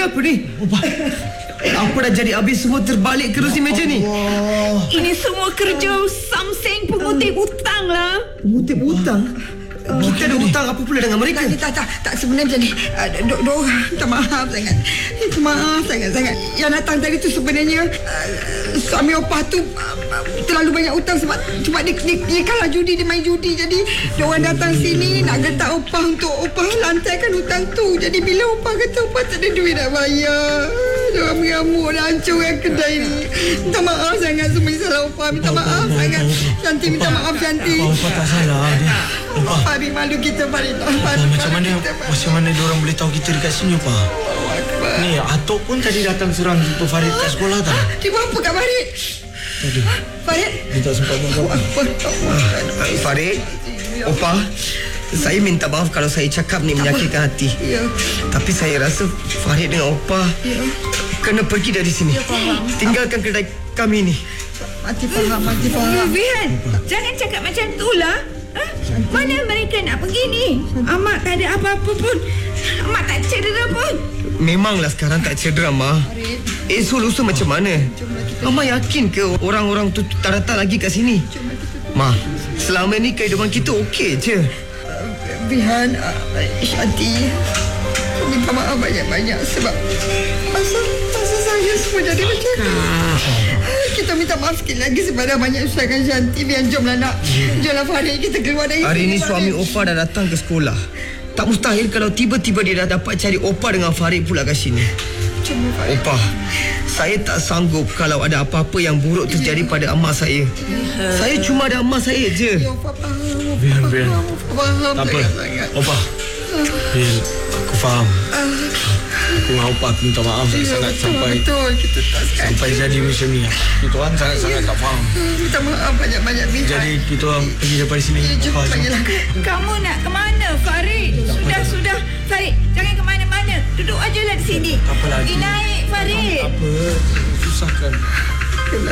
Kenapa ni? Apa dah jadi habis semua terbalik kerusi meja ni? Ini semua kerja Samseng pengutip hutang lah. Pengutip hutang? Kita ada hutang apa pula dengan mereka? Tak sebenarnya macam ni. Dok minta maaf sangat. Minta maaf sangat-sangat. Yang datang tadi tu sebenarnya suami opah tu terlalu banyak hutang sebab dia kalah judi, dia main judi. Jadi diorang datang sini nak getah opah untuk opah lantaikan hutang tu. Jadi bila opah kata opah tak ada duit nak bayar, diorang mengamuk dan hancurkan kedai ni. Minta maaf sangat, semua salah opah. Minta maaf sangat. Shanti minta maaf Shanti. Opah tak salah. Farid malu kita Farid. Macam mana diorang boleh tahu kita dekat sini, Pak? Ni, Atok pun tadi datang serang jumpa Farid kat sekolah tak? Dia buat apa kat Farid? Farid? Dia tak sempat buat apa. Farid, Opah, saya minta maaf kalau saya cakap ni menyakitkan hati. Tapi saya rasa Farid dengan Opah kena pergi dari sini. Tinggalkan kedai kami ni. Mati faham. Vihan, jangan cakap macam tu lah. Mana mereka nak pergi ni? Amak tak ada apa-apa pun. Amak tak cedera pun. Memanglah sekarang tak cedera, Ma. Esok lusa macam mana? Mama yakin ke orang-orang tu tak datang lagi kat sini? Ma, selama ni kehidupan kita okey je. Vihan, Shanti, minta maaf banyak-banyak sebab masa saya semua jadi macam ni. Kita minta maaf sikit lagi sebab dah banyak susahkan Shanti. Vihan, jomlah Farid, kita keluar dari hari sini. Hari ni suami Opah dah datang ke sekolah. Tak mustahil kalau tiba-tiba dia dah dapat cari Opah dengan Farid pula kat sini. Opah, saya tak sanggup kalau ada apa-apa yang buruk terjadi pada amak saya. Saya cuma ada amak saya je. Biar. Tak apa. Opah. Aku faham. Aku dengan Opah aku minta maaf sangat sampai jadi macam ni. Kita orang sangat-sangat tak faham. Minta maaf banyak-banyak, Vihan. Jadi kita orang pergi daripada sini. Kamu nak ke mana, Farid? Sudah. Farid, jangan ke mana-mana. Duduk ajalah di sini. Tak apa lagi. Pergi naik, Farid. Apa? Susahkan.